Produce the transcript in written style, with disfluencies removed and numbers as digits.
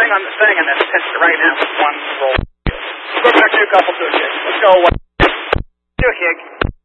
swing on the thing and then pitch it right in with one roll. We'll go back to a couple to a kick. Let's go. To a kick.